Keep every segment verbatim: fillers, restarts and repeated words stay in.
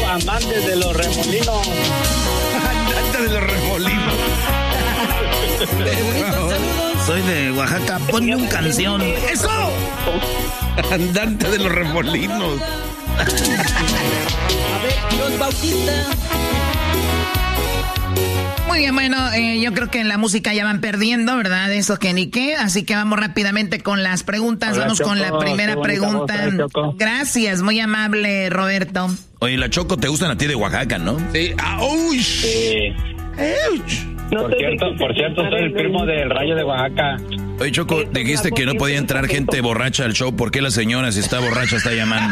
amantes de los remolinos. Andante de los remolinos. Soy de Oaxaca, ponme una canción. ¡Eso! Andante de los remolinos. A ver, Dios Bautista. Muy bien, bueno, eh, yo creo que en la música ya van perdiendo, ¿verdad? Eso que ni qué. Así que vamos rápidamente con las preguntas. Hola, vamos Choco, con la primera pregunta. Voz, Choco. Gracias, muy amable, Roberto. Oye, la Choco te gustan a ti de Oaxaca, ¿no? Sí. Ah, uy. Sí. No Por te cierto, dejes por cierto, sentar soy el en primo del Rayo de Oaxaca. Oye, Choco, dijiste que no podía entrar gente borracha al show. ¿Por qué la señora, si está borracha, está llamando?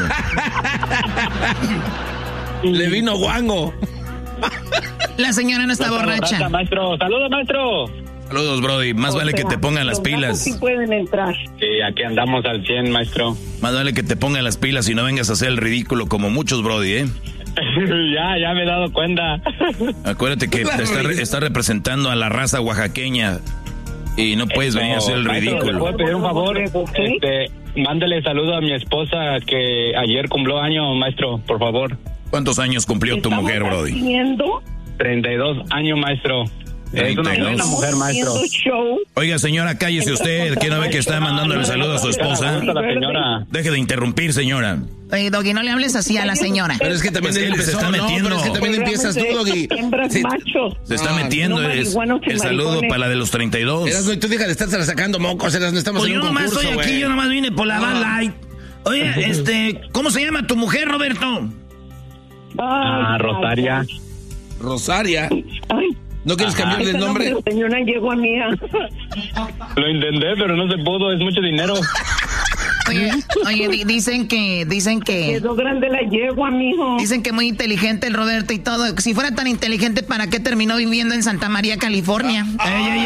Le vino guango. La señora no está No borracha. Maestro. Saludos, maestro. Saludos, Brody. Más O vale sea, que te pongan las los gatos pilas. sí pueden entrar. Sí, aquí andamos al cien, maestro. Más vale que te pongan las pilas y no vengas a hacer el ridículo como muchos, Brody, ¿eh? ya, ya me he dado cuenta. Acuérdate que te está, está representando a la raza oaxaqueña y no puedes venir a hacer el Maestro, ¿le ridículo. puedo pedir un favor? Ok. Este, mándale saludo a mi esposa que ayer cumplió años, maestro, por favor. ¿Cuántos años cumplió tu mujer, Brody? Haciendo, treinta y dos años, maestro. Es una treinta y dos. buena mujer, maestro. haciendo show. Oiga, señora, cállese usted. ¿Quién no ve que está mandando el saludo a su esposa? La señora. Deje de interrumpir, señora. Oye, Doggy, no le hables así a la señora. Pero es que también Es que él se empezó, está ¿no? metiendo. Pero es que también empiezas tú, Doggy. Hembras Sí. machos. Se está Ah, metiendo. no es marihuanos y el saludo maricones. para la de los treinta y dos. Erasmo, y tú deja de estar sacando mocos, Erasmo, estamos Pues en yo un nomás concurso, estoy aquí, güey. yo nomás vine por la Ah. Bud Light. Oye, este, ¿cómo se llama tu mujer, Roberto? Ah, Ay, Rosaria. ay, Rosaria. ay. ¿No quieres Ajá. cambiarle el Ese nombre? nombre de señora yegua mía. Lo intenté, pero no se pudo, es mucho dinero. Oye, oye, di- dicen que, dicen que, Quedó grande la yegua, mijo. dicen que muy inteligente el Roberto y todo. Si fuera tan inteligente, ¿para qué terminó viviendo en Santa María, California? ¡Ey, ey,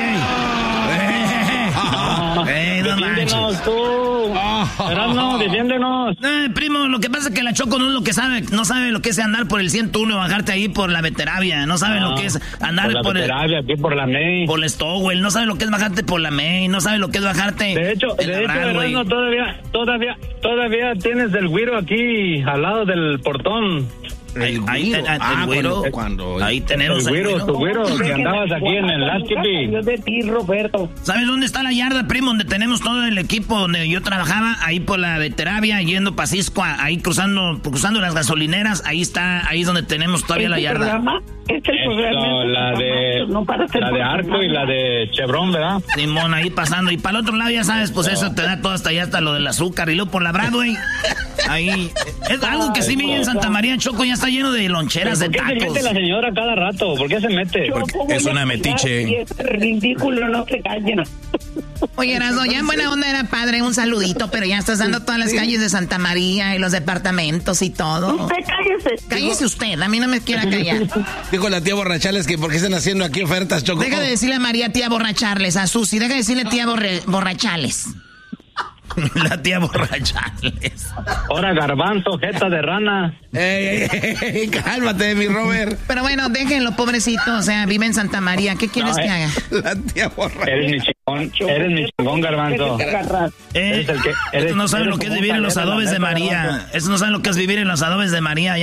ey! ¡Ey, no manches! Defiéndenos tú. Erasmo, defiéndenos. Eh, primo, lo que pasa es que la Choco no es lo que sabe, no sabe lo que es andar por el ciento uno, bajarte ahí por la Veteravia, no sabe lo que es andar por la por, el, Veteravia, aquí por la May. por el Stowell, no sabe lo que es bajarte por la Main, no sabe lo que es bajarte De hecho, en de la hecho, Broadway. Erasmo, todavía, todavía, todavía tienes el güiro aquí al lado del portón. Ahí, ahí, güiro. el, el Ah, güero, cuando- cuando- ahí tenemos El el güiro, güero. tu güiro, que andabas aquí en el Last Yo de ti, Roberto. ¿Sabes dónde está la yarda, primo? Donde tenemos todo el equipo donde yo trabajaba, ahí por la Veteravia, yendo para Cisco, ahí cruzando, cruzando las gasolineras, ahí está, ahí es donde tenemos todavía la Este yarda. programa, este Eso, programa, la de, no para ser la de Arco y la de Chevron, ¿verdad? Simón, ahí pasando. Y para el otro lado, ya sabes, pues eso te da todo hasta allá, hasta lo del azúcar. Y luego por la Broadway, ahí. Es algo que sí vi en Santa María, Choco, ya está lleno de loncheras, de ¿Por qué se tacos. mete la señora cada rato? ¿Por qué se mete? Yo Porque voy es a una cuidar metiche. y es ridículo, no se callen. Oye, Erasmo, ya en buena onda era padre un saludito, pero ya estás dando todas las calles de Santa María y los departamentos y todo. Usted cállese. Cállese usted, a mí no me quiera callar. Dijo la tía Borrachales que por qué están haciendo aquí ofertas, Choco. Deja de decirle a María tía borracharles, a Susi, deja de decirle tía borre- borrachales. La tía borrachales. Ahora garbanzo, jeta de rana. Ey, ey, ey, cálmate, mi Robert. Pero bueno, déjenlo, pobrecito, o sea, vive en Santa María, ¿qué quieres No, que eh. haga? La tía Borrachales. Eres mi chingón, eres mi chingón, garbanzo. Eh, Eres el que- eres- estos no saben eres lo que es como vivir en un los panela, adobes de neta, María. garbanzo. Estos no saben lo que es vivir en los adobes de María.